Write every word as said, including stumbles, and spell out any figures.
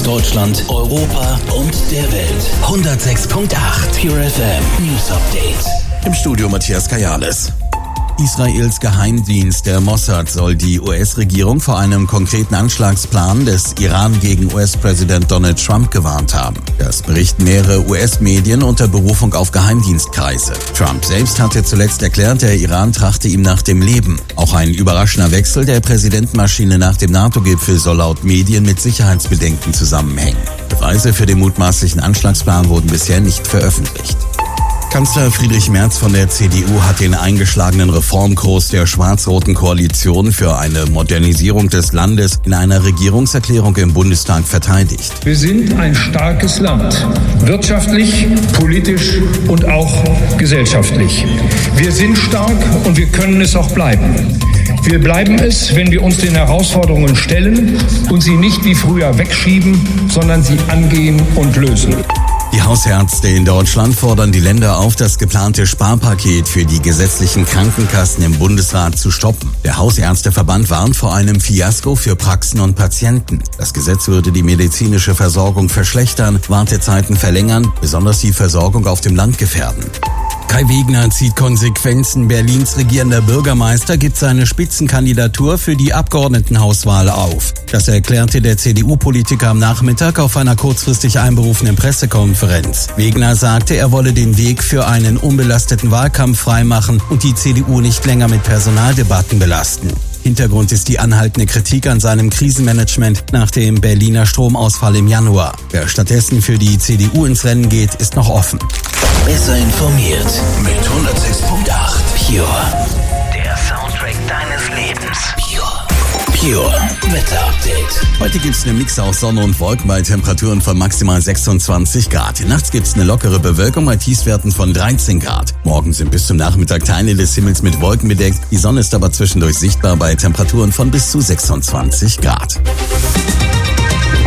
Deutschland, Europa und der Welt. hundertsechs Komma acht Pure F M News Update. Im Studio Matthias Kajales. Israels Geheimdienst, der Mossad, soll die U S-Regierung vor einem konkreten Anschlagsplan des Iran gegen U S-Präsident Donald Trump gewarnt haben. Das berichten mehrere U S-Medien unter Berufung auf Geheimdienstkreise. Trump selbst hatte zuletzt erklärt, der Iran trachte ihm nach dem Leben. Auch ein überraschender Wechsel der Präsidentenmaschine nach dem NATO-Gipfel soll laut Medien mit Sicherheitsbedenken zusammenhängen. Beweise für den mutmaßlichen Anschlagsplan wurden bisher nicht veröffentlicht. Kanzler Friedrich Merz von der C D U hat den eingeschlagenen Reformkurs der schwarz-roten Koalition für eine Modernisierung des Landes in einer Regierungserklärung im Bundestag verteidigt. Wir sind ein starkes Land, wirtschaftlich, politisch und auch gesellschaftlich. Wir sind stark und wir können es auch bleiben. Wir bleiben es, wenn wir uns den Herausforderungen stellen und sie nicht wie früher wegschieben, sondern sie angehen und lösen. Die Hausärzte in Deutschland fordern die Länder auf, das geplante Sparpaket für die gesetzlichen Krankenkassen im Bundesrat zu stoppen. Der Hausärzteverband warnt vor einem Fiasko für Praxen und Patienten. Das Gesetz würde die medizinische Versorgung verschlechtern, Wartezeiten verlängern, besonders die Versorgung auf dem Land gefährden. Kai Wegner zieht Konsequenzen. Berlins regierender Bürgermeister gibt seine Spitzenkandidatur für die Abgeordnetenhauswahl auf. Das erklärte der C D U-Politiker am Nachmittag auf einer kurzfristig einberufenen Pressekonferenz. Wegner sagte, er wolle den Weg für einen unbelasteten Wahlkampf freimachen und die C D U nicht länger mit Personaldebatten belasten. Hintergrund ist die anhaltende Kritik an seinem Krisenmanagement nach dem Berliner Stromausfall im Januar. Wer stattdessen für die C D U ins Rennen geht, ist noch offen. Besser informiert mit hundertsechs Komma acht Pure. Der Soundtrack deines Lebens. Pure. Pure Wetter Update. Heute gibt's einen Mix aus Sonne und Wolken bei Temperaturen von maximal sechsundzwanzig Grad. Nachts gibt's eine lockere Bewölkung bei Tiefstwerten von dreizehn Grad. Morgen sind bis zum Nachmittag Teile des Himmels mit Wolken bedeckt. Die Sonne ist aber zwischendurch sichtbar bei Temperaturen von bis zu sechsundzwanzig Grad.